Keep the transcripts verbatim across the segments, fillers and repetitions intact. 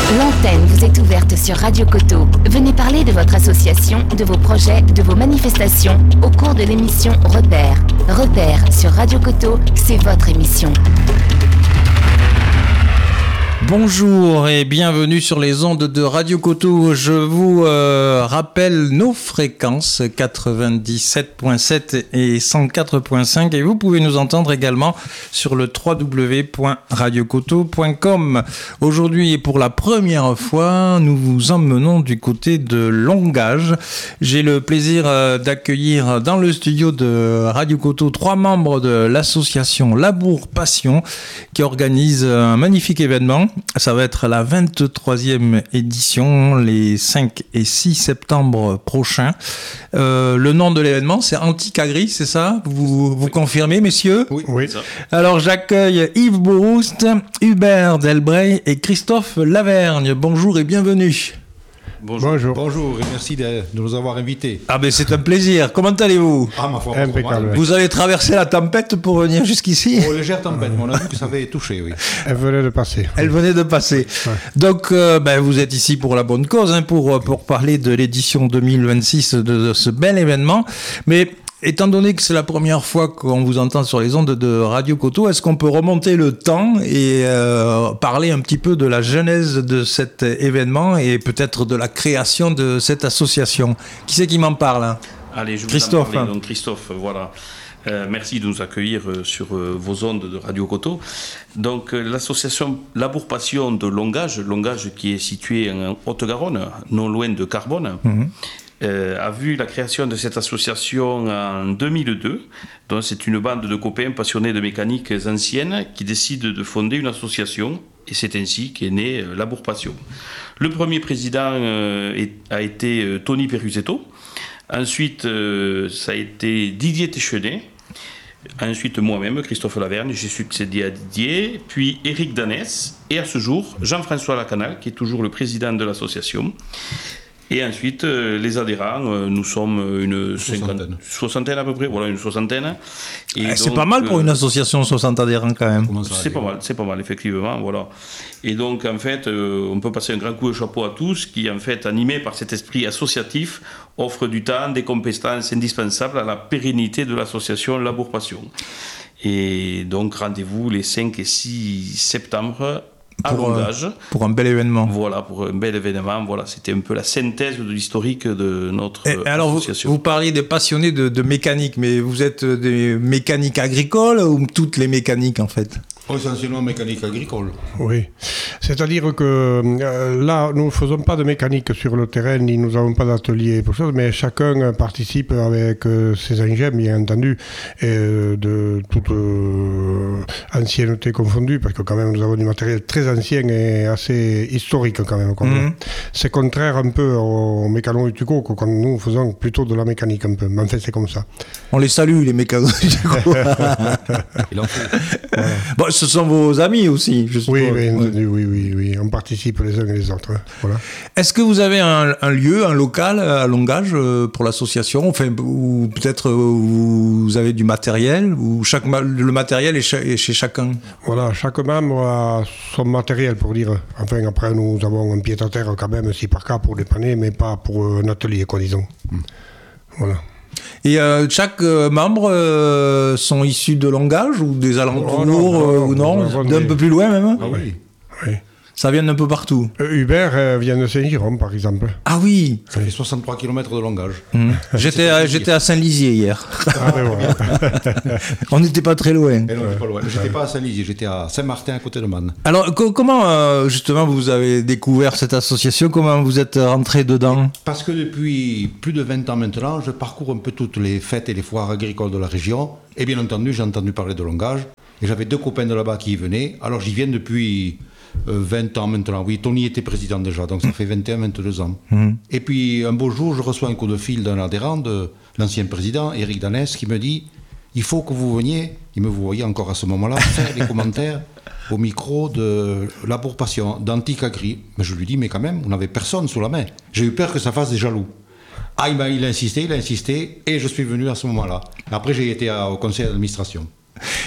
L'antenne vous est ouverte sur Radio Coteau. Venez parler de votre association, de vos projets, de vos manifestations au cours de l'émission Repère. Repère sur Radio Coteau, c'est votre émission. Bonjour et bienvenue sur les ondes de Radio Coteau. Je vous euh, rappelle nos fréquences quatre-vingt-dix-sept virgule sept et cent quatre virgule cinq et vous pouvez nous entendre également sur le w w w point radio coteau point com. Aujourd'hui et pour la première fois, nous vous emmenons du côté de Longage. J'ai le plaisir euh, d'accueillir dans le studio de Radio Coteau trois membres de l'association Labour Passion qui organise un magnifique événement. Ça va être la vingt-troisième édition, les cinq et six septembre prochains. Euh, le nom de l'événement, c'est Anticagri, c'est ça ? Vous, vous confirmez, messieurs ? Oui, oui. Alors, j'accueille Yves Bouroust, Hubert Delbray et Christophe Lavergne. Bonjour et bienvenue. Bonjour. Bonjour. Bonjour et merci de, de nous avoir invités. Ah ben c'est un plaisir. Comment allez-vous ? Ah ma foi, impeccable. Vous avez traversé la tempête pour venir jusqu'ici ? Oh, légère tempête, mais on a vu que ça avait touché, oui. Elle venait de passer. Elle oui. venait de passer. Ouais. Donc euh, ben, vous êtes ici pour la bonne cause, hein, pour, pour parler de l'édition deux mille vingt-six de, de ce bel événement. Mais étant donné que c'est la première fois qu'on vous entend sur les ondes de Radio Coteau, est-ce qu'on peut remonter le temps et euh, parler un petit peu de la genèse de cet événement et peut-être de la création de cette association ? Qui c'est qui m'en parle, hein ? Allez, je vous Christophe. en parle. Donc Christophe, voilà. Euh, merci de nous accueillir euh, sur euh, vos ondes de Radio Coteau. Donc euh, l'association Labour Passion de Longage, Longage qui est située en Haute-Garonne, non loin de Carbone, mmh. Euh, a vu la création de cette association en deux mille deux. Donc c'est une bande de copains passionnés de mécaniques anciennes qui décident de fonder une association et c'est ainsi qu'est née euh, Labour Passion. Le premier président euh, est, a été euh, Tony Perusetto. Ensuite, euh, ça a été Didier Téchenet. Ensuite, moi-même, Christophe Lavergne, j'ai succédé à Didier. Puis Éric Danès. Et à ce jour, Jean-François Lacanal, qui est toujours le président de l'association. Et ensuite, euh, les adhérents, euh, nous sommes une soixantaine. soixantaine à peu près, voilà, une soixantaine. Et eh, c'est donc, pas mal pour euh, une association, soixante adhérents quand même. C'est pas mal, c'est pas mal, effectivement, voilà. Et donc, en fait, euh, on peut passer un grand coup de chapeau à tous qui, en fait, animés par cet esprit associatif, offrent du temps, des compétences indispensables à la pérennité de l'association Labour Passion. Et donc, rendez-vous les cinq et six septembre à pour, Longage. Euh, pour un bel événement. Voilà, pour un bel événement. Voilà, c'était un peu la synthèse de l'historique de notre et, alors association. Vous, vous parliez des passionnés de, de mécanique, mais vous êtes des mécaniques agricoles ou toutes les mécaniques en fait ? Essentiellement mécanique agricole. Oui, c'est-à-dire que euh, là, nous ne faisons pas de mécanique sur le terrain, ni nous n'avons pas d'atelier pour ça, mais chacun participe avec euh, ses engins, bien entendu, et euh, de toute euh, ancienneté confondue, parce que quand même nous avons du matériel très ancien et assez historique quand même. Quand même. Mm-hmm. C'est contraire un peu aux mécanos du Tuco, quand nous faisons plutôt de la mécanique un peu, mais en fait c'est comme ça. On les salue les mécanos du Tuco. Il en faut. Voilà. Bon, ce sont vos amis aussi, je suppose. Oui, oui, oui, oui, oui, oui, on participe les uns et les autres. Hein. Voilà. Est-ce que vous avez un, un lieu, un local à Longage pour l'association, enfin, ou peut-être vous avez du matériel, ou chaque le matériel est, ch- est chez chacun ? Voilà, chaque membre a son matériel pour dire. Enfin, après, nous avons un pied-à-terre quand même, si par cas, pour dépanner, mais pas pour un atelier, quoi, disons. Voilà. Et euh, chaque euh, membre euh, sont issus de Longage ou des alentours oh, non, non, euh, non, ou non, non d'un des... peu plus loin même. Ah oui. Oui. Ça vient d'un peu partout. Euh, Hubert euh, vient de Saint-Giron, par exemple. Ah oui. Ça fait soixante-trois kilomètres de Longage. Mmh. J'étais, à, j'étais à Saint-Lizier hier. Ah, ben voilà. On n'était pas très loin. Et non, ouais. pas loin. J'étais pas à Saint-Lizier, j'étais à Saint-Martin, à côté de Man. Alors, co- comment euh, justement vous avez découvert cette association ? Comment vous êtes rentré dedans ? Parce que depuis plus de vingt ans maintenant, je parcours un peu toutes les fêtes et les foires agricoles de la région. Et bien entendu, j'ai entendu parler de Longage. Et j'avais deux copains de là-bas qui y venaient. Alors j'y viens depuis euh, vingt ans maintenant. Oui, Tony était président déjà, donc ça fait vingt et un vingt-deux ans. Mmh. Et puis un beau jour, je reçois un coup de fil d'un adhérent de l'ancien président, Éric Danès, qui me dit « Il faut que vous veniez », il me voyait encore à ce moment-là, faire des commentaires au micro de Labour Passion, d'Anticagri. Mais je lui dis « Mais quand même, vous n'avez personne sous la main. » J'ai eu peur que ça fasse des jaloux. Ah, il a, il a insisté, il a insisté, et je suis venu à ce moment-là. Après, j'ai été à, au conseil d'administration.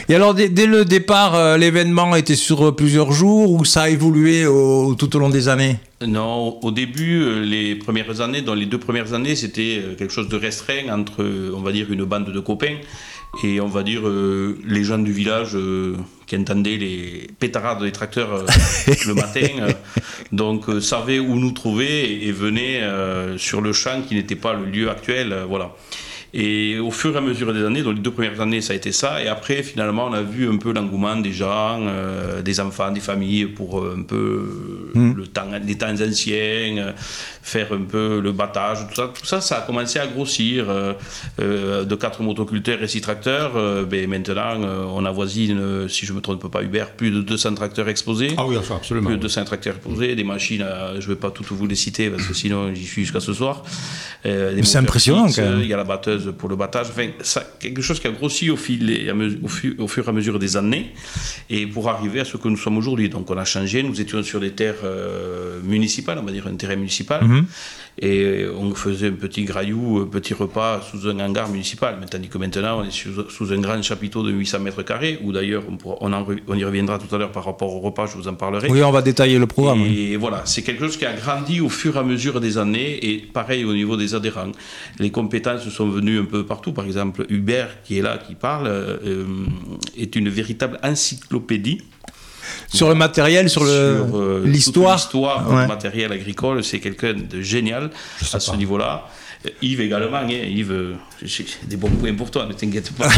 Et alors, dès, dès le départ, euh, l'événement était sur plusieurs jours ou ça a évolué au, tout au long des années? Non, au début, les premières années, dans les deux premières années, c'était quelque chose de restreint entre, on va dire, une bande de copains et, on va dire, euh, les gens du village euh, qui entendaient les pétarades des tracteurs euh, le matin, euh, donc euh, savaient où nous trouver et, et venaient euh, sur le champ qui n'était pas le lieu actuel, euh, voilà. Et au fur et à mesure des années, dans les deux premières années, ça a été ça. Et après, finalement, on a vu un peu l'engouement des gens, euh, des enfants, des familles, pour euh, un peu mmh. le temps, les temps anciens, euh, faire un peu le battage, tout ça. Tout ça, ça a commencé à grossir. Euh, euh, de quatre motoculteurs et six tracteurs, euh, ben, maintenant, euh, on avoisine, euh, si je ne me trompe pas, Hubert, plus de deux cents tracteurs exposés. Ah oui, absolument. Plus de deux cents tracteurs exposés, des machines, euh, je ne vais pas toutes vous les citer, parce que sinon, j'y suis jusqu'à ce soir. Euh, c'est impressionnant, fixes, quand même. Il y a la batteuse pour le battage, enfin, ça, quelque chose qui a grossi au, fil et à mesure, au, fu, au fur et à mesure des années, et pour arriver à ce que nous sommes aujourd'hui. Donc on a changé, nous étions sur des terres euh, municipales, on va dire un terrain municipal, mmh. et on faisait un petit graillou, un petit repas sous un hangar municipal, mais tandis que maintenant on est sous, sous un grand chapiteau de huit cents mètres carrés, où d'ailleurs on, pourra, on, en, on y reviendra tout à l'heure par rapport au repas, je vous en parlerai. Oui, on va détailler le programme. Et oui. voilà, c'est quelque chose qui a grandi au fur et à mesure des années, et pareil au niveau des adhérents. Les compétences sont venues un peu partout. Par exemple, Hubert, qui est là, qui parle, euh, est une véritable encyclopédie. Sur le matériel, sur, le, sur euh, l'histoire. l'histoire ouais. du matériel agricole, c'est quelqu'un de génial à ce pas. niveau-là. Yves également, hein, Yves, j'ai des bons points pour toi, ne t'inquiète pas.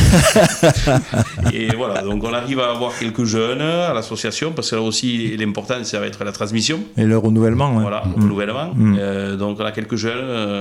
Et voilà, donc on arrive à avoir quelques jeunes à l'association, parce que là aussi l'important ça va être la transmission. Et le renouvellement. Ouais. Voilà, le mmh. renouvellement. Mmh. Euh, donc on a quelques jeunes,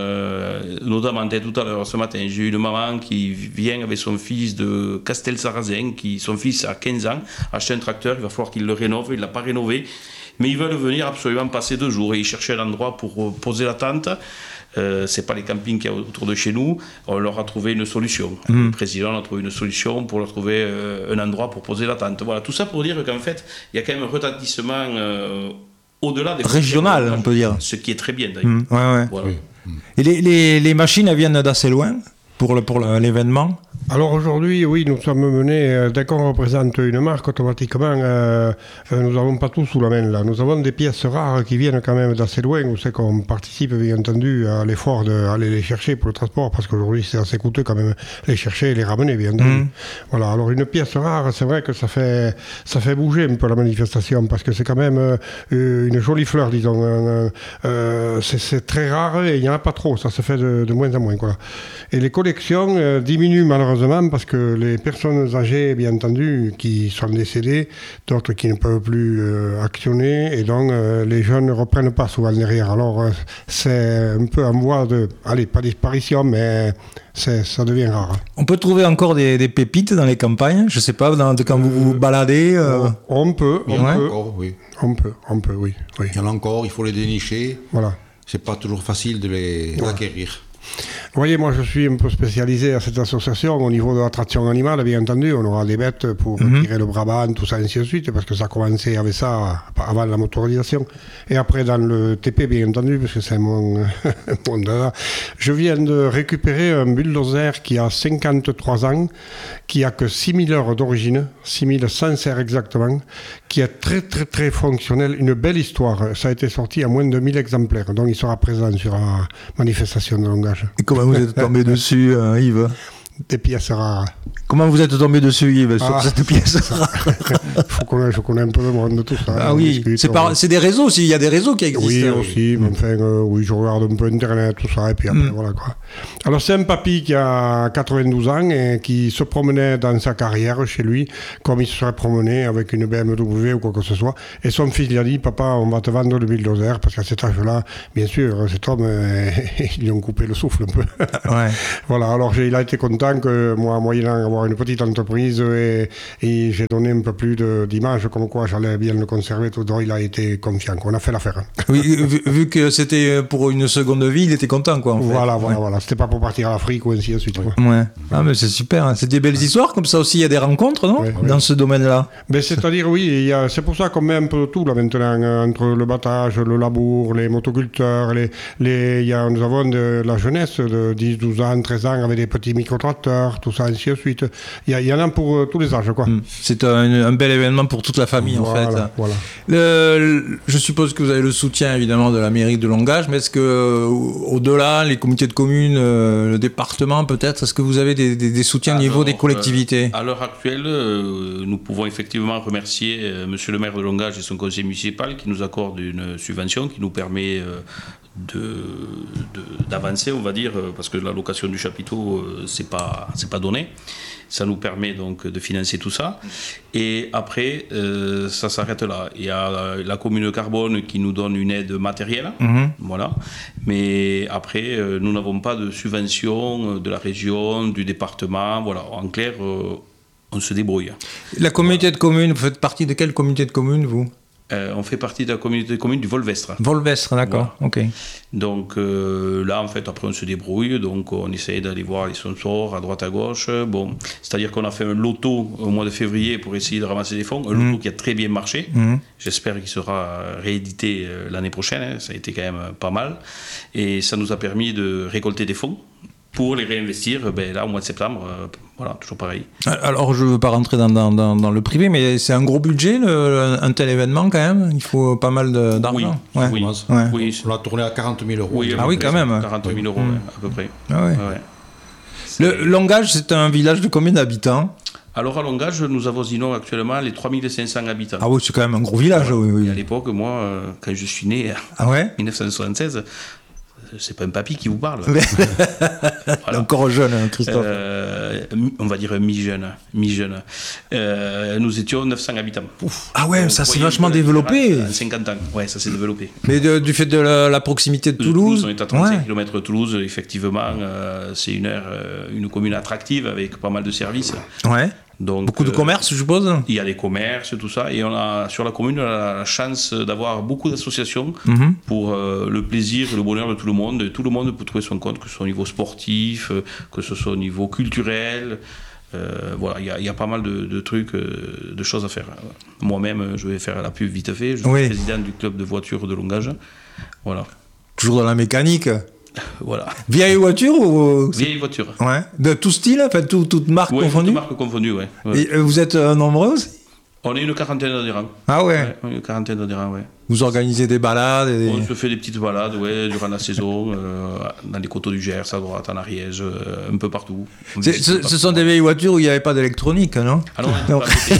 euh, notamment tout à l'heure, ce matin, j'ai eu une maman qui vient avec son fils de Castel-Sarrazin, qui, son fils a quinze ans, a acheté un tracteur, il va falloir qu'il le rénove, il ne l'a pas rénové, mais ils veulent venir absolument passer deux jours et ils cherchaient un endroit pour poser la tente. Euh, c'est pas les campings qu'il y a autour de chez nous, on leur a trouvé une solution. Mmh. Le président a trouvé une solution pour leur trouver euh, un endroit pour poser la tente. Voilà, tout ça pour dire qu'en fait, il y a quand même un retentissement euh, au-delà des régional, on peut dire. Ce qui est très bien d'ailleurs. Mmh. Ouais, ouais. Voilà. Oui. Et les, les, les machines, elles viennent d'assez loin pour, le, pour le, l'événement? Alors aujourd'hui, oui, nous sommes menés, euh, dès qu'on représente une marque, automatiquement, euh, euh, nous n'avons pas tout sous la main là. Nous avons des pièces rares qui viennent quand même d'assez loin, où c'est qu'on participe bien entendu à l'effort d'aller les chercher pour le transport, parce qu'aujourd'hui c'est assez coûteux quand même les chercher et les ramener, bien entendu. Mmh. Voilà, alors une pièce rare, c'est vrai que ça fait, ça fait bouger un peu la manifestation, parce que c'est quand même euh, une jolie fleur, disons. Euh, euh, c'est, c'est très rare et il n'y en a pas trop, ça se fait de, de moins en moins. Quoi. Et les collections euh, diminuent malheureusement, parce que les personnes âgées, bien entendu, qui sont décédées, d'autres qui ne peuvent plus euh, actionner, et donc euh, les jeunes ne reprennent pas souvent derrière. Alors euh, c'est un peu en voie de, allez, pas disparition, mais c'est, ça devient rare. On peut trouver encore des, des pépites dans les campagnes, je sais pas, dans, quand vous vous baladez euh... On peut, on, il y en a peut. encore, oui. On peut, on peut, oui, oui. Il y en a encore, il faut les dénicher. Voilà. C'est pas toujours facile de les voilà. acquérir. Vous voyez, moi je suis un peu spécialisé à cette association au niveau de l'attraction animale, bien entendu. On aura des bêtes pour mm-hmm. tirer le Brabant, tout ça, ainsi de suite, parce que ça a commencé avec ça avant la motorisation. Et après dans le T P, bien entendu, parce que c'est mon, mon dada. Je viens de récupérer un bulldozer qui a cinquante-trois ans, qui a que six mille heures d'origine, six mille cent serres exactement, qui est très très très fonctionnel, une belle histoire. Ça a été sorti à moins de mille exemplaires, donc il sera présent sur la manifestation de Longuage. Et comment vous êtes tombé dessus, euh, Yves? Des pièces rares. Comment vous êtes tombé dessus, Yves, sur ah. cette pièce rare? Faut qu'on, je connais un peu le monde de tout ça. Ah oui, discute, c'est, par, c'est des réseaux aussi, il y a des réseaux qui existent. Oui, aussi, mais enfin, euh, oui, je regarde un peu Internet, tout ça, et puis après, mm. voilà quoi. Alors, c'est un papy qui a quatre-vingt-douze ans et qui se promenait dans sa carrière chez lui, comme il se serait promené avec une B M W ou quoi que ce soit. Et son fils lui a dit, papa, on va te vendre le bulldozer, parce qu'à cet âge-là, bien sûr, cet homme, euh, ils lui ont coupé le souffle un peu. Ouais. Voilà, alors il a été content que moi, moyennant avoir une petite entreprise, et, et j'ai donné un peu plus de, d'image, comme quoi j'allais bien le conserver, tout dont il a été confiant. On a fait l'affaire. Oui, vu, vu que c'était pour une seconde vie, il était content, quoi. En fait. Voilà, voilà, ouais. voilà. C'était pas pour partir à l'Afrique ou ainsi de suite. Ouais. ouais. Ah, mais c'est super. Hein. C'est des belles histoires, comme ça aussi, il y a des rencontres, non? Ouais, dans ouais. ce domaine-là. Ben, c'est-à-dire, oui, il y a, c'est pour ça qu'on met un peu tout, là, maintenant, entre le battage, le labour, les motoculteurs, les, les, il y a, nous avons de la jeunesse de dix, douze ans, treize ans, avec des petits micro-tracteurs. tracteurs, tout ça, ainsi de suite. Il y, y en a pour euh, tous les âges, quoi. Mmh. C'est un, un bel événement pour toute la famille, voilà, en fait. Voilà. Le, le, je suppose que vous avez le soutien, évidemment, de la mairie de Longage, mais est-ce que, euh, au-delà, les comités de communes, euh, le département, peut-être, est-ce que vous avez des, des, des soutiens au niveau des collectivités ? euh, À l'heure actuelle, euh, nous pouvons effectivement remercier euh, monsieur le maire de Longage et son conseil municipal qui nous accorde une subvention qui nous permet euh, de, de, d'avancer, on va dire, parce que la location du chapiteau, euh, c'est pas, c'est pas donné. Ça nous permet donc de financer tout ça. Et après, euh, ça s'arrête là. Il y a la commune de Carbone qui nous donne une aide matérielle. Mmh. Voilà. Mais après, euh, nous n'avons pas de subvention de la région, du département. Voilà. En clair, euh, on se débrouille. La communauté voilà. de communes, vous faites partie de quelle communauté de communes, vous ? Euh, on fait partie de la communauté de communes du Volvestre. Volvestre, d'accord, voilà. Ok. Donc euh, là, en fait, après, on se débrouille. Donc, on essaye d'aller voir les sponsors à droite, à gauche. Bon, c'est-à-dire qu'on a fait un loto au mois de février pour essayer de ramasser des fonds. Un mmh. loto qui a très bien marché. Mmh. J'espère qu'il sera réédité euh, l'année prochaine. Hein. Ça a été quand même pas mal. Et ça nous a permis de récolter des fonds pour les réinvestir, ben là, au mois de septembre, euh, voilà, toujours pareil. Alors, je ne veux pas rentrer dans, dans, dans, dans le privé, mais c'est un gros budget, le, un tel événement, quand même. Il faut pas mal de, d'argent. Oui, ouais. oui. Ouais. oui. On l'a tourné à quarante mille euros. Oui, ah oui, quand même. quarante mille euros, mmh. à peu près. Ah ouais. Ouais. Le Longage, c'est un village de combien d'habitants ? Alors, à Longage, nous avoisinons actuellement les trois mille cinq cents habitants. Ah oui, c'est quand même un gros village. Ouais. Oui, oui. Et à l'époque, moi, euh, quand je suis né, ah ouais en dix-neuf cent soixante-seize, c'est pas un papy qui vous parle. Voilà. Encore jeune, Christophe. Euh, on va dire mi-jeune. mi-jeune. Euh, nous étions neuf cents habitants. Ouf. Ah ouais, donc, ça s'est vachement développé. En cinquante ans, ouais, ça s'est développé. Mais de, du fait de la, la proximité de Toulouse. Toulouse, on est à trente-cinq ouais. kilomètres de Toulouse, effectivement. Euh, c'est une, aire, une commune attractive avec pas mal de services. Ouais. Donc, beaucoup de commerces, je suppose. Il y a des commerces, tout ça, et on a sur la commune on a la chance d'avoir beaucoup d'associations mm-hmm. pour euh, le plaisir et le bonheur de tout le monde. Et tout le monde peut trouver son compte, que ce soit au niveau sportif, que ce soit au niveau culturel. Euh, voilà, il y, y a pas mal de, de trucs, de choses à faire. Moi-même, je vais faire la pub vite fait. Je suis oui. président du club de voitures de Longage. Voilà. Toujours dans la mécanique. Voilà. Vieille voiture ou... Vieille voiture. Ouais. De tout style, enfin, tout, toute marque ouais, confondue. Toute marque confondue, ouais. ouais. Et vous êtes euh, nombreux aussi ? On est une quarantaine d'adhérents. Ah ouais, ouais on est une quarantaine d'adhérents, ouais. Vous organisez des balades et... On se fait des petites balades, ouais, durant la saison, euh, dans les coteaux du Gers, à droite, en Ariège, euh, un peu partout. C'est, ce, ce sont des vieilles voitures où il n'y avait pas d'électronique, non ? Ah non, non.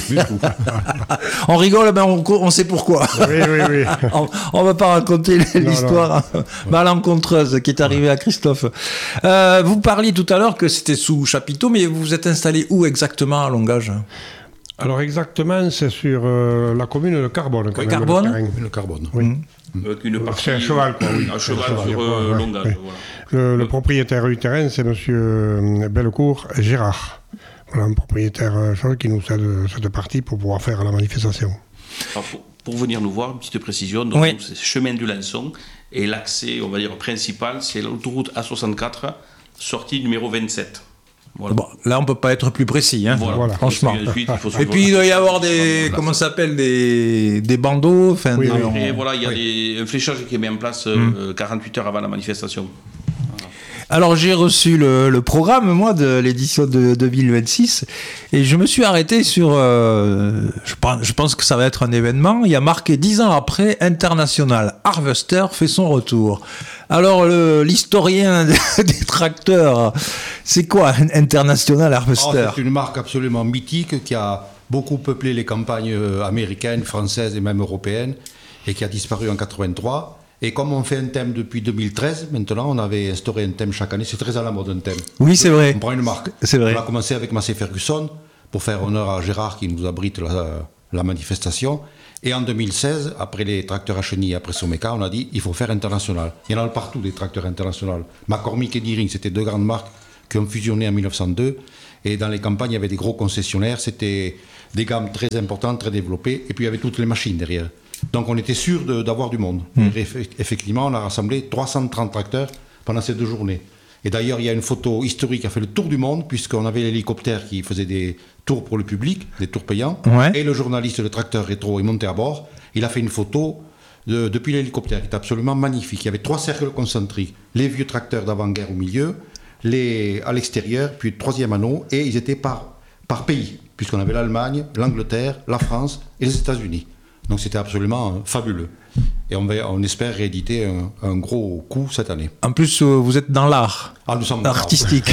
Pas on rigole, ben on, on sait pourquoi. Oui, oui, oui. on ne va pas raconter l'histoire non, non. malencontreuse qui est arrivée à Christophe. Euh, vous parliez tout à l'heure que c'était sous chapiteau, mais vous vous êtes installé où exactement à Longage ? Alors exactement, c'est sur euh, la commune de Carbone. Oui, Carbone le, le Carbone. Oui. Mmh. Avec une partie, c'est un cheval, quoi, oui. Un cheval, cheval sur euh, ouais, Longage. Oui. Voilà. Le, le propriétaire du terrain, c'est monsieur Bellecourt Gérard. Voilà, un propriétaire euh, qui nous cède cette partie pour pouvoir faire la manifestation. Alors, pour, pour venir nous voir, une petite précision, donc, oui. c'est chemin du Lançon, et l'accès, on va dire, principal, c'est l'autoroute A soixante-quatre, sortie numéro vingt-sept. Voilà. Bon, là, on ne peut pas être plus précis, hein, voilà. Voilà. franchement. Suite, il faut et puis, il doit y avoir des, comment ça s'appelle, des, des bandeaux. Enfin, oui, des, et on... voilà, il y a oui. des, un fléchage qui est mis en place euh, mmh. quarante-huit heures avant la manifestation. Voilà. Alors, j'ai reçu le, le programme, moi, de l'édition de deux mille vingt-six, et je me suis arrêté sur... Euh, je, pense, je pense que ça va être un événement. Il y a marqué dix ans après, International Harvester fait son retour. Alors, le, l'historien des tracteurs, c'est quoi International Harvester ? Oh, c'est une marque absolument mythique qui a beaucoup peuplé les campagnes américaines, françaises et même européennes, et qui a disparu en quatre-vingt-trois. Et comme on fait un thème depuis deux mille treize, maintenant, on avait instauré un thème chaque année. C'est très à la mode, un thème. Oui, c'est vrai. On prend une marque. C'est vrai. On a commencé avec Massey Ferguson pour faire honneur à Gérard qui nous abrite la, la manifestation. Et en deux mille seize, après les tracteurs à chenilles, après Someka, on a dit il faut faire international. Il y en a partout des tracteurs internationaux. McCormick et Deering, c'était deux grandes marques qui ont fusionné en mille neuf cent deux. Et dans les campagnes, il y avait des gros concessionnaires. C'était des gammes très importantes, très développées. Et puis il y avait toutes les machines derrière. Donc on était sûr de, d'avoir du monde. Mmh. Et effectivement, on a rassemblé trois cent trente tracteurs pendant ces deux journées. Et d'ailleurs, il y a une photo historique qui a fait le tour du monde, puisqu'on avait l'hélicoptère qui faisait des tours pour le public, des tours payants. Ouais. Et le journaliste de Tracteur Rétro est monté à bord. Il a fait une photo de, depuis l'hélicoptère, qui est absolument magnifique. Il y avait trois cercles concentriques. Les vieux tracteurs d'avant-guerre au milieu, les, à l'extérieur, puis le troisième anneau, et ils étaient par, par pays, puisqu'on avait l'Allemagne, l'Angleterre, la France et les États-Unis. Donc c'était absolument euh, fabuleux. Et on, va, on espère rééditer un, un gros coup cette année. En plus, euh, vous êtes dans l'art. Ah, nous sommes artistique.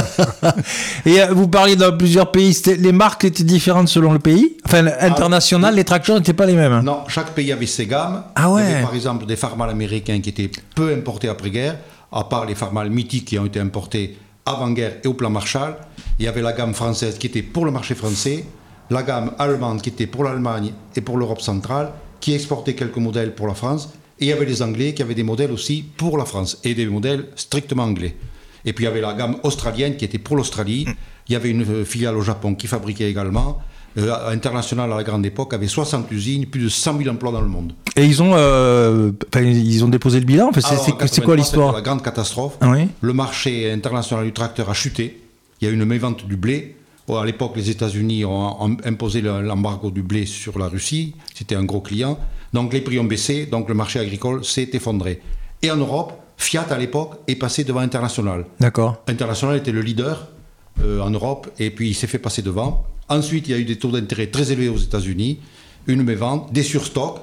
Et euh, vous parliez dans plusieurs pays. Les marques étaient différentes selon le pays. Enfin, international, ah, les tracteurs n'étaient pas les mêmes. Non, chaque pays avait ses gammes. Ah ouais. Il y avait par exemple des Farmall américains qui étaient peu importés après-guerre, à part les Farmall mythiques qui ont été importés avant-guerre et au plan Marshall. Il y avait la gamme française qui était pour le marché français, la gamme allemande qui était pour l'Allemagne et pour l'Europe centrale, qui exportait quelques modèles pour la France, et il y avait les Anglais qui avaient des modèles aussi pour la France, et des modèles strictement anglais. Et puis il y avait la gamme australienne qui était pour l'Australie, il y avait une filiale au Japon qui fabriquait également, euh, International à la grande époque avait soixante usines, plus de cent mille emplois dans le monde. Et ils ont, euh, ils ont déposé le bilan, enfin, c'est, c'est, c'est quoi l'histoire? La grande catastrophe, ah oui. Le marché international du tracteur a chuté, il y a eu une mévente du blé. Bon, à l'époque, les États-Unis ont imposé l'embargo du blé sur la Russie. C'était un gros client. Donc, les prix ont baissé. Donc, le marché agricole s'est effondré. Et en Europe, Fiat, à l'époque, est passé devant International. D'accord. International était le leader euh, en Europe. Et puis, il s'est fait passer devant. Ensuite, il y a eu des taux d'intérêt très élevés aux États-Unis. Une mévente, des surstocks.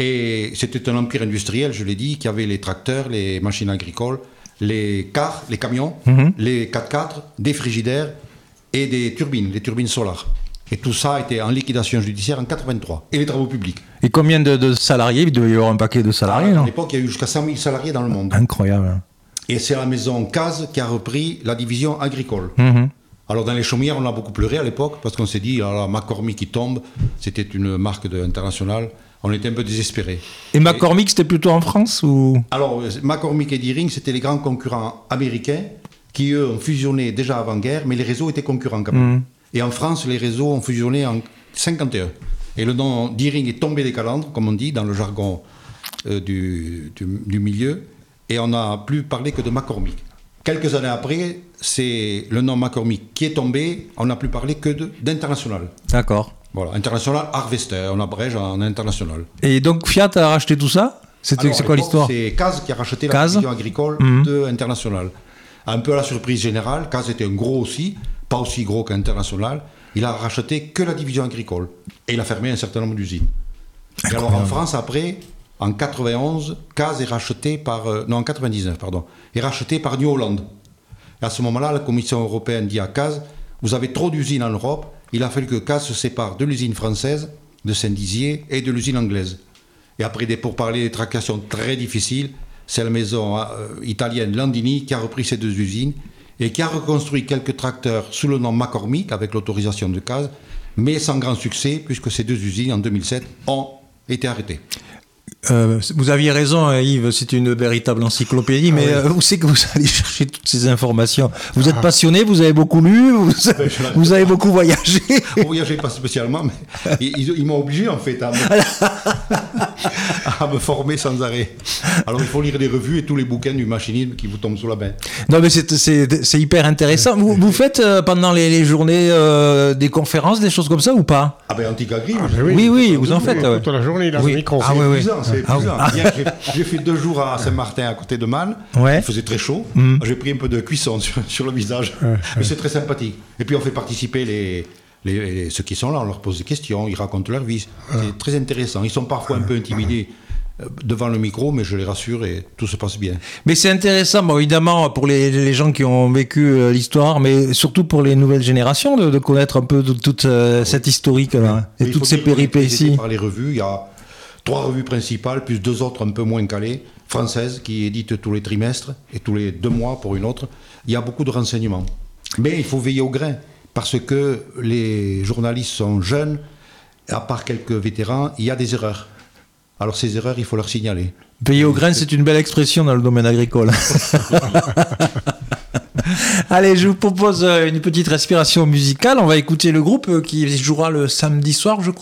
Et c'était un empire industriel, je l'ai dit, qui avait les tracteurs, les machines agricoles, les cars, les camions, mm-hmm. les quatre-quatre, des frigidaires et des turbines, les turbines solaires. Et tout ça a été en liquidation judiciaire en quatre-vingt-trois. Et les travaux publics. Et combien de, de salariés? Il devait y avoir un paquet de salariés, non? À l'époque, il y a eu jusqu'à cent mille salariés dans le monde. Incroyable. Et c'est la maison C A S qui a repris la division agricole. Mm-hmm. Alors dans les chaumières, on a beaucoup pleuré à l'époque, parce qu'on s'est dit, alors là, McCormick qui tombe, c'était une marque de, internationale, on était un peu désespérés. Et McCormick, et, c'était plutôt en France ou... Alors, McCormick et Deering, c'était les grands concurrents américains, qui eux ont fusionné déjà avant-guerre, mais les réseaux étaient concurrents quand même. Mmh. Et en France, les réseaux ont fusionné en cinquante et un. Et le nom Deering est tombé des calandres, comme on dit, dans le jargon euh, du, du, du milieu, et on n'a plus parlé que de McCormick. Quelques années après, c'est le nom McCormick qui est tombé, on n'a plus parlé que de, d'International. D'accord. Voilà, International Harvester, on abrège en International. Et donc Fiat a racheté tout ça? C'était, Alors, c'est quoi l'histoire? C'est C A S qui a racheté la C A S division agricole mmh. de International. Un peu à la surprise générale, C A S était un gros aussi, pas aussi gros qu'International. Il a racheté que la division agricole. Et il a fermé un certain nombre d'usines. Et alors en France, après, en quatre-vingt-onze, C A S est racheté par... Euh, non, en quatre-vingt-dix-neuf, pardon. Est racheté par New Holland. Et à ce moment-là, la Commission européenne dit à C A S, vous avez trop d'usines en Europe, il a fallu que C A S se sépare de l'usine française, de Saint-Dizier, et de l'usine anglaise. Et après des pourparlers, des tractations très difficiles, c'est la maison euh, italienne Landini qui a repris ces deux usines et qui a reconstruit quelques tracteurs sous le nom McCormick avec l'autorisation de C A S, mais sans grand succès puisque ces deux usines en deux mille sept ont été arrêtées. Euh, vous aviez raison, Yves, c'est une véritable encyclopédie, ah mais oui. euh, où c'est que vous allez chercher toutes ces informations? Vous êtes ah. passionné, vous avez beaucoup lu, vous, ben, vous avez beaucoup voyagé? Voyagé pas spécialement, mais ils, ils m'ont obligé en fait à me, à me former sans arrêt. Alors il faut lire des revues et tous les bouquins du machinisme qui vous tombent sous la main. Non mais c'est, c'est, c'est hyper intéressant. Vous, vous faites euh, pendant les, les journées euh, des conférences, des choses comme ça ou pas? Ah ben Antigagri, ah, oui, oui, oui, vous en faites. Toute ouais. la journée, il a oui. le micro. Ah, c'est oui, épuisant, oui. c'est épuisant. Ah, Hier, j'ai, j'ai fait deux jours à Saint-Martin à côté de Man. Ouais. Il faisait très chaud. Mm. J'ai pris un peu de cuisson sur, sur le visage. Ouais, mais ouais. c'est très sympathique. Et puis on fait participer les, les, les, ceux qui sont là, on leur pose des questions, ils racontent leur vie. C'est ouais. très intéressant. Ils sont parfois un peu intimidés devant le micro, mais je les rassure et tout se passe bien. Mais c'est intéressant, bon, évidemment, pour les, les gens qui ont vécu euh, l'histoire, mais surtout pour les nouvelles générations, de, de connaître un peu de, toute euh, cette historique là, et toutes ces péripéties. Par les revues, il y a trois revues principales, plus deux autres un peu moins calées, françaises, qui éditent tous les trimestres et tous les deux mois pour une autre. Il y a beaucoup de renseignements. Mais il faut veiller au grain, parce que les journalistes sont jeunes, à part quelques vétérans, il y a des erreurs. Alors ces erreurs, il faut leur signaler. Payer au grain, c'est une belle expression dans le domaine agricole. Allez, je vous propose une petite respiration musicale. On va écouter le groupe qui jouera le samedi soir, je crois.